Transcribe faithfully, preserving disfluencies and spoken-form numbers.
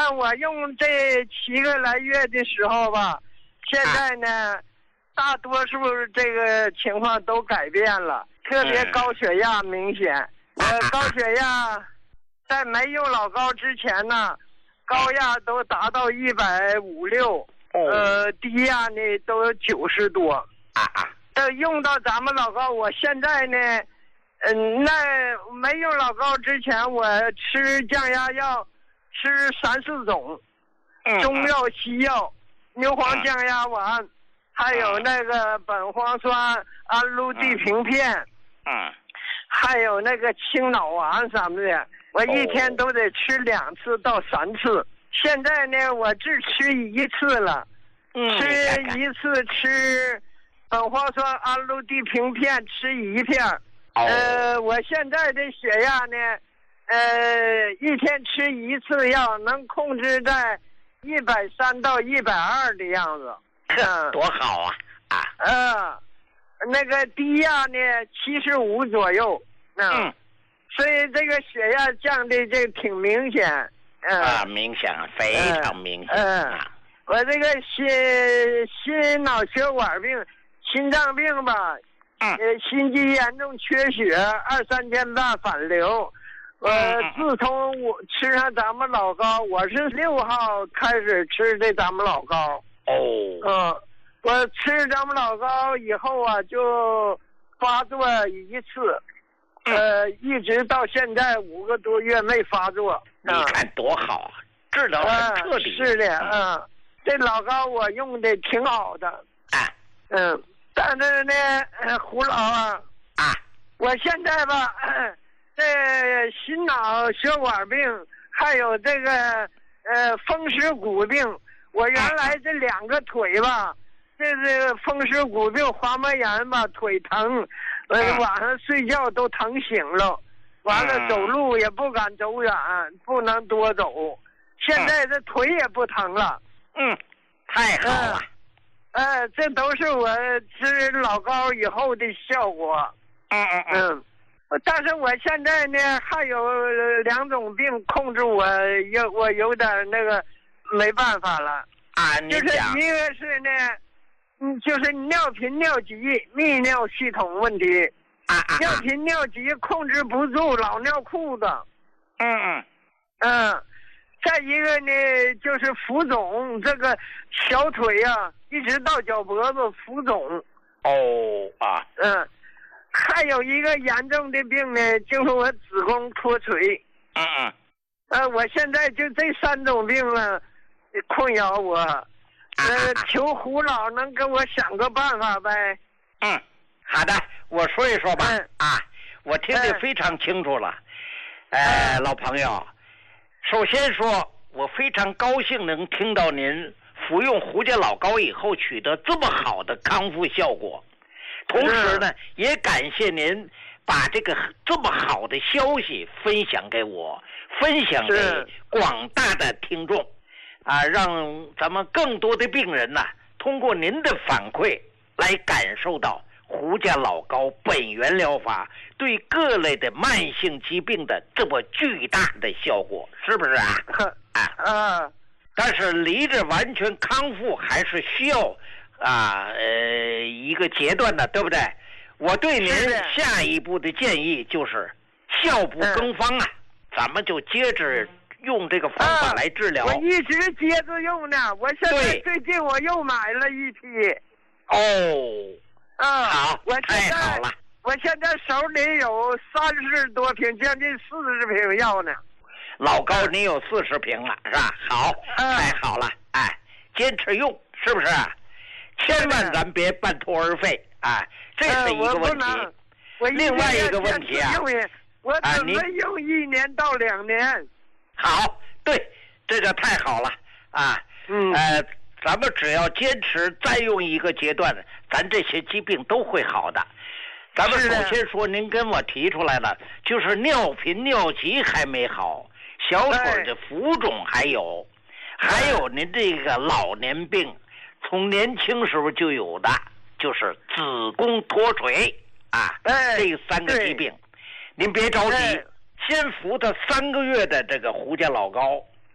呢，我用这七个来月的时候吧，现在呢，啊、大多数这个情况都改变了，特别高血压明显。嗯、呃，高血压在没用老高之前呢，高压都达到一百五六，呃，低压呢都有九十多。啊啊！呃，用到咱们老高，我现在呢。嗯，那没用老高之前，我吃降压药，吃三四种，中药、西药，牛黄降压丸，嗯、还有那个苯磺酸氨氯地平片，嗯，还有那个清脑丸什么的，我一天都得吃两次到三次。现在呢，我只吃一次了，嗯、吃一次吃苯磺酸氨氯地平片，吃一片。呃，我现在的血压呢，呃，一天吃一次药，能控制在一百三到一百二的样子。 嗯，多好啊！啊， 呃，那个低压呢，七十五左右。嗯，嗯所以这个血压降的这挺明显。 嗯、啊，明显，非常明显。 嗯、呃呃，我这个心心脑血管病、心脏病吧。呃，心肌严重缺血，二三天半反流。呃，自从我吃上咱们老高，我是六号开始吃的咱们老高。哦。嗯，我吃咱们老高以后啊，就发作一次，呃，一直到现在五个多月没发作。 你看多好啊，治疗很彻底。 是的，嗯，这老高我用的挺好的。啊。嗯。但是呢，呃，胡老啊，啊，我现在吧，呃、这心脑血管病，还有这个呃风湿骨病，我原来这两个腿吧，这是风湿骨病、滑膜炎吧，腿疼，呃，晚上睡觉都疼醒了，完了走路也不敢走远，不能多走。现在这腿也不疼了。 嗯，太好了。呃呃，这都是我吃老高以后的效果。嗯嗯嗯。但是我现在呢，还有两种病控制我，有我有点那个没办法了。 啊，你讲。就是一个是呢，嗯，就是尿频尿急、泌尿系统问题。啊啊。尿频尿急控制不住，老尿裤子。嗯嗯。嗯。再一个呢，就是浮肿，这个小腿啊，一直到脚脖子浮肿。 哦啊， 嗯，还有一个严重的病呢，就是我子宫脱垂。嗯嗯。呃，我现在就这三种病了，困扰我。呃，求胡老能给我想个办法呗。 嗯，好的，我说一说吧。嗯、啊，我听得非常清楚了。呃，呃老朋友。首先说，我非常高兴能听到您服用胡家老高以后取得这么好的康复效果，同时呢，也感谢您把这个这么好的消息分享给我，分享给广大的听众，啊，让咱们更多的病人呢，通过您的反馈来感受到胡家老高本源疗法对各类的慢性疾病的这么巨大的效果，是不是啊？啊啊！但是离着完全康复还是需要啊呃一个阶段的，对不对？我对您下一步的建议就是效不更方啊，嗯、咱们就接着用这个方法来治疗。 啊、我一直接着用呢，我现在最近我又买了一批。 哦。 啊， 好， 我太好了！ 我现在手里有三十多瓶，将近四十瓶药呢。 老高，你有四十瓶了，是吧？好， 嗯、 太好了！哎，坚持用，是不是？千万咱别半途而废啊！这是一个问题。 呃、我另外一个问题啊， 我准备用一年到两年。 啊、好，对，这个太好了啊！ 嗯， 呃。咱们只要坚持再用一个阶段，咱这些疾病都会好的。咱们首先说，您跟我提出来了，就是尿频尿急还没好，小腿的浮肿还有，还有您这个老年病，从年轻时候就有的，就是子宫脱垂啊，这三个疾病，您别着急，先服他三个月的这个胡家老高。